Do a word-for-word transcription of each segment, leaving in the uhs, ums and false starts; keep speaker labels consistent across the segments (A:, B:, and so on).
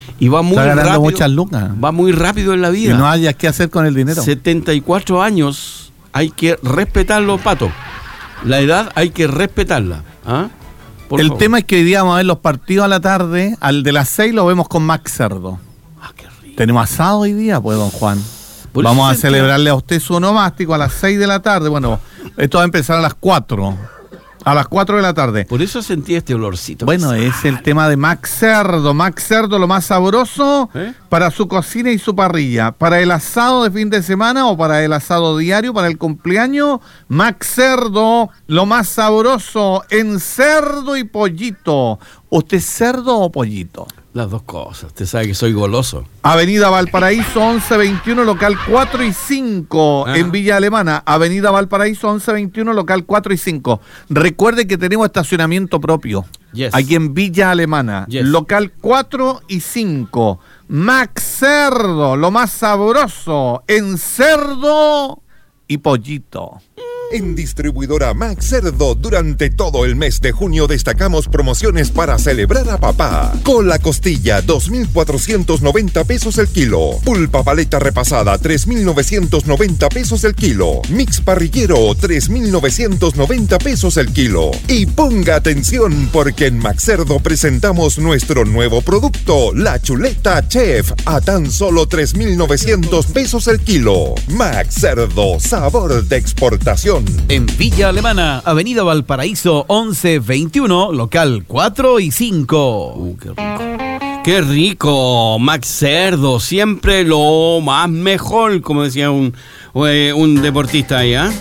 A: Y va muy
B: Está ganando
A: rápido.
B: muchas lucas.
A: Va muy rápido en la vida.
B: Y no hayas qué hacer con el dinero.
A: setenta y cuatro años, hay que respetarlo, Pato. La edad hay que respetarla. ¿Ah? Por
B: el
A: favor.
B: tema es que hoy día vamos a ver los partidos a la tarde. Al de las seis lo vemos con Max Cerdo.
A: Ah, qué rico.
B: Tenemos asado hoy día, pues, don Juan.
A: Por
B: Vamos
A: eso
B: a
A: se
B: celebrarle a usted su onomástico a las seis de la tarde. Bueno, esto va a empezar a las cuatro. A las cuatro de la tarde.
A: Por eso sentí este olorcito.
B: Bueno, es el tema de Max Cerdo. Max Cerdo, lo más sabroso
A: ¿Eh?
B: para su cocina y su parrilla. Para el asado de fin de semana o para el asado diario, para el cumpleaños. Max Cerdo, lo más sabroso en cerdo y pollito. ¿Usted es cerdo o pollito?
A: Las dos cosas. Usted sabe que soy goloso.
B: Avenida Valparaíso once veintiuno, local cuatro y cinco,
A: Ah.
B: en Villa Alemana. Avenida Valparaíso once veintiuno, local cuatro y cinco. Recuerde que tenemos estacionamiento propio.
A: Yes.
B: Aquí en Villa Alemana.
A: Yes.
B: Local cuatro y cinco. Max Cerdo, lo más sabroso en cerdo y pollito.
C: En Distribuidora Max Cerdo, durante todo el mes de junio destacamos promociones para celebrar a papá. Cola costilla, dos mil cuatrocientos noventa pesos el kilo. Pulpa paleta repasada, tres mil novecientos noventa pesos el kilo. Mix parrillero, tres mil novecientos noventa pesos el kilo. Y ponga atención porque en Max Cerdo presentamos nuestro nuevo producto, la chuleta Chef, a tan solo tres mil novecientos pesos el kilo. Max Cerdo, sabor de exportación.
D: En Villa Alemana, Avenida Valparaíso once veintiuno, local cuatro y cinco.
A: Uh, qué rico. Qué rico, Max Cerdo. Siempre lo más mejor, como decía un, eh, un deportista ahí, ¿ah?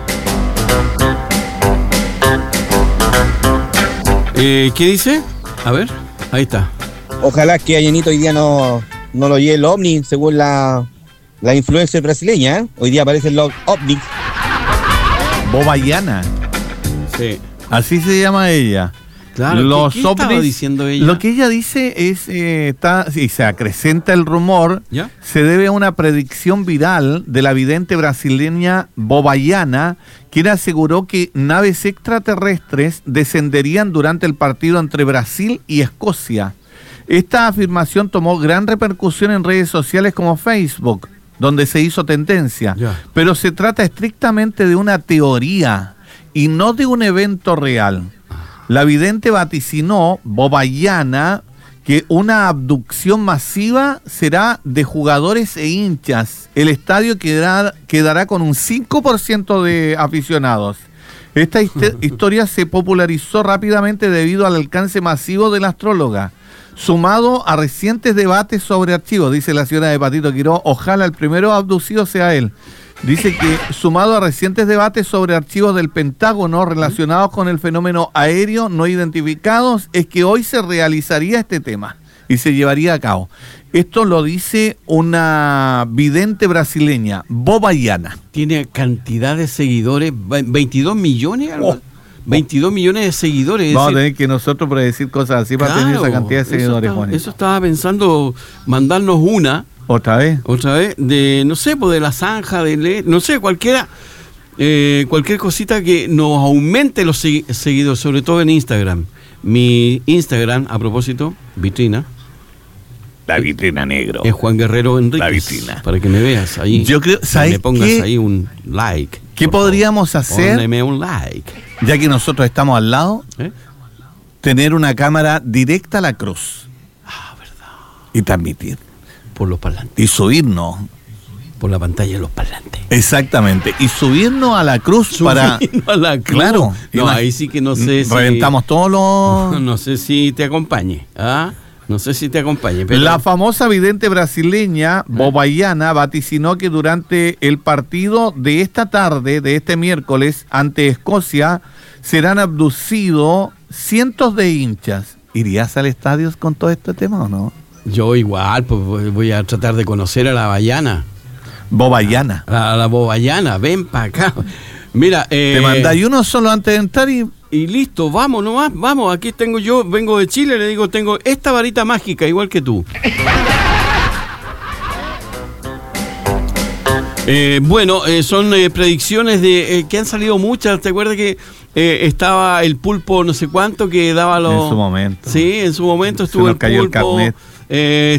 A: Eh, ¿Qué dice? A ver, ahí está.
E: Ojalá que a Llenito hoy día no, no lo lleve el ovni, según la, la influencer brasileña, ¿eh? Hoy día aparecen los ovnis.
B: Bobayana,
A: Sí.
B: así se llama ella.
A: Claro,
B: Los
A: ¿qué, qué estaba
B: ovnis,
A: diciendo ella?
B: Lo que ella dice es, eh, está, y se acrecenta el rumor,
A: ¿Ya?
B: se debe a una predicción viral de la vidente brasileña Bobayana, quien aseguró que naves extraterrestres descenderían durante el partido entre Brasil y Escocia. Esta afirmación tomó gran repercusión en redes sociales como Facebook, donde se hizo tendencia,
A: Ya.
B: pero se trata estrictamente de una teoría y no de un evento real. La vidente vaticinó, Bobayana, que una abducción masiva será de jugadores e hinchas. El estadio quedará, quedará con un cinco por ciento de aficionados. Esta hist- historia se popularizó rápidamente debido al alcance masivo de la astróloga, sumado a recientes debates sobre archivos, dice la señora de Patito Quiró, ojalá el primero abducido sea él. Dice que sumado a recientes debates sobre archivos del Pentágono relacionados con el fenómeno aéreo no identificados, es que hoy se realizaría este tema y se llevaría a cabo. Esto lo dice una vidente brasileña, Bobayana.
A: Tiene cantidad de seguidores, ve- veintidós millones, algo.
B: Oh.
A: veintidós millones de seguidores.
B: Vamos a
A: es
B: tener que nosotros predecir cosas así para tener esa cantidad de
A: eso
B: seguidores,
A: estaba-
B: Juanito.
A: Eso estaba pensando mandarnos una,
B: ¿Otra vez?
A: otra vez, de, no sé, pues de la zanja, de le- no sé, cualquiera, eh, cualquier cosita que nos aumente los segui- seguidores, sobre todo en Instagram. Mi Instagram, a propósito, vitrina,
B: La vitrina negro.
A: es Juan Guerrero Enríquez.
B: La vitrina.
A: Para que me veas ahí.
B: Yo creo,
A: que
B: ¿sabes
A: me pongas
B: qué?
A: ahí un like.
B: ¿Qué
A: por
B: podríamos
A: favor.
B: hacer?
A: Póneme un like.
B: Ya que nosotros estamos al lado,
A: ¿Eh?
B: tener una cámara directa a la cruz
A: Ah, verdad.
B: y transmitir.
A: Por los parlantes.
B: Y subirnos.
A: Por la pantalla de los parlantes.
B: Exactamente. Y subirnos a la cruz para...
A: Subirnos a la cruz.
B: Claro.
A: No,
B: Imag-
A: ahí sí que no sé si...
B: Reventamos todos los...
A: No sé si te acompañe. ¿Ah? No sé si te acompañe. Pero...
B: La famosa vidente brasileña, Bobayana, vaticinó que durante el partido de esta tarde, de este miércoles, ante Escocia, serán abducidos cientos de hinchas. ¿Irías al estadio con todo este tema o no?
A: Yo igual, pues voy a tratar de conocer a la Bayana.
B: Bobayana.
A: A la Bobayana, ven para acá. Mira, eh,
B: Te mandáis uno solo antes de entrar y...
A: y listo, vamos nomás, vamos. Aquí tengo yo, vengo de Chile, le digo, tengo esta varita mágica, igual que tú. Eh, bueno, eh, son eh, predicciones de eh, que han salido muchas. ¿Te acuerdas que eh, estaba el pulpo no sé cuánto que daba los...
B: En su momento.
A: Sí, en su momento
B: Se
A: estuvo
B: nos
A: el
B: cayó el
A: pulpo.
B: carnet.
A: Eh,